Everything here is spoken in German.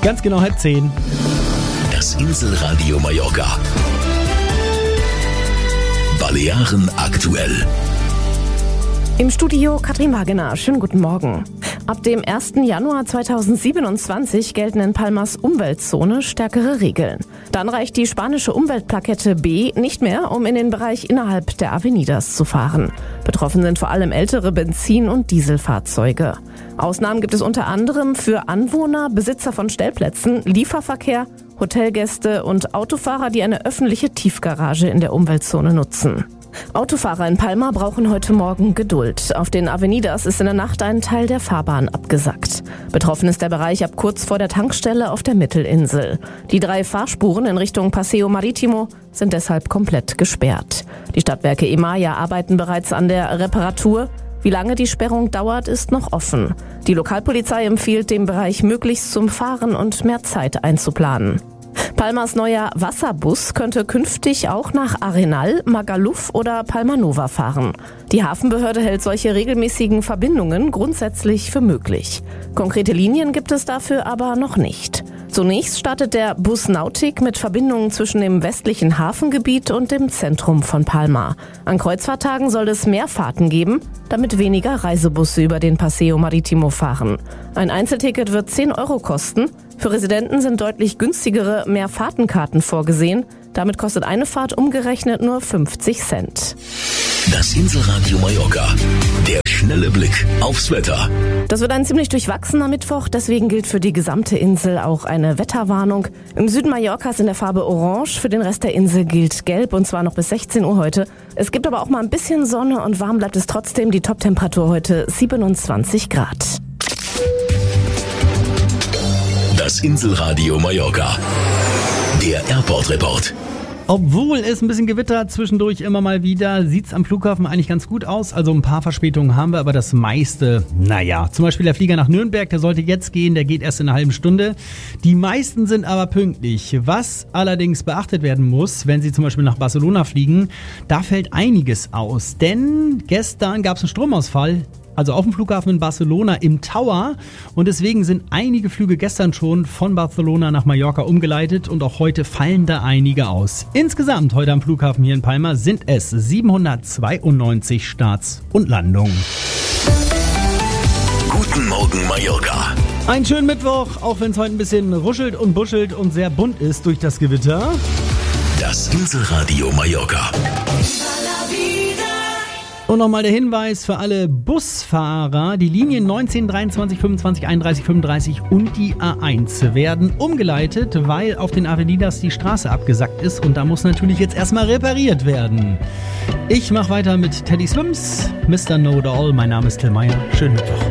Ganz genau 9:30. Das Inselradio Mallorca. Balearen aktuell. Im Studio Katrin Wagener. Schönen guten Morgen. Ab dem 1. Januar 2027 gelten in Palmas Umweltzone stärkere Regeln. Dann reicht die spanische Umweltplakette B nicht mehr, um in den Bereich innerhalb der Avenidas zu fahren. Betroffen sind vor allem ältere Benzin- und Dieselfahrzeuge. Ausnahmen gibt es unter anderem für Anwohner, Besitzer von Stellplätzen, Lieferverkehr, Hotelgäste und Autofahrer, die eine öffentliche Tiefgarage in der Umweltzone nutzen. Autofahrer in Palma brauchen heute Morgen Geduld. Auf den Avenidas ist in der Nacht ein Teil der Fahrbahn abgesackt. Betroffen ist der Bereich ab kurz vor der Tankstelle auf der Mittelinsel. Die 3 Fahrspuren in Richtung Paseo Marítimo sind deshalb komplett gesperrt. Die Stadtwerke Emaya arbeiten bereits an der Reparatur. Wie lange die Sperrung dauert, ist noch offen. Die Lokalpolizei empfiehlt, den Bereich möglichst zum Fahren und mehr Zeit einzuplanen. Palmas neuer Wasserbus könnte künftig auch nach Arenal, Magaluf oder Palma Nova fahren. Die Hafenbehörde hält solche regelmäßigen Verbindungen grundsätzlich für möglich. Konkrete Linien gibt es dafür aber noch nicht. Zunächst startet der Bus Nautic mit Verbindungen zwischen dem westlichen Hafengebiet und dem Zentrum von Palma. An Kreuzfahrttagen soll es mehr Fahrten geben, damit weniger Reisebusse über den Paseo Marítimo fahren. Ein Einzelticket wird 10 Euro kosten. Für Residenten sind deutlich günstigere Mehrfahrtenkarten vorgesehen. Damit kostet eine Fahrt umgerechnet nur 50 Cent. Das Inselradio Mallorca. Der schnelle Blick aufs Wetter. Das wird ein ziemlich durchwachsener Mittwoch, deswegen gilt für die gesamte Insel auch eine Wetterwarnung. Im Süden Mallorcas in der Farbe Orange, für den Rest der Insel gilt Gelb und zwar noch bis 16 Uhr heute. Es gibt aber auch mal ein bisschen Sonne und warm bleibt es trotzdem. Die Toptemperatur heute 27 Grad. Das Inselradio Mallorca. Der Airport-Report. Obwohl es ein bisschen gewittert zwischendurch immer mal wieder, sieht es am Flughafen eigentlich ganz gut aus. Also ein paar Verspätungen haben wir, aber das meiste, naja. Zum Beispiel der Flieger nach Nürnberg, der sollte jetzt gehen, der geht erst in einer halben Stunde. Die meisten sind aber pünktlich. Was allerdings beachtet werden muss, wenn Sie zum Beispiel nach Barcelona fliegen, da fällt einiges aus. Denn gestern gab es einen Stromausfall. Also auf dem Flughafen in Barcelona im Tower und deswegen sind einige Flüge gestern schon von Barcelona nach Mallorca umgeleitet und auch heute fallen da einige aus. Insgesamt heute am Flughafen hier in Palma sind es 792 Starts und Landungen. Guten Morgen Mallorca. Einen schönen Mittwoch, auch wenn es heute ein bisschen ruschelt und buschelt und sehr bunt ist durch das Gewitter. Das Inselradio Mallorca. Und nochmal der Hinweis für alle Busfahrer, die Linien 19, 23, 25, 31, 35 und die A1 werden umgeleitet, weil auf den Avenidas die Straße abgesackt ist und da muss natürlich jetzt erstmal repariert werden. Ich mache weiter mit Teddy Swims, Mr. Know It All, mein Name ist Till Meyer, schönen Mittwoch.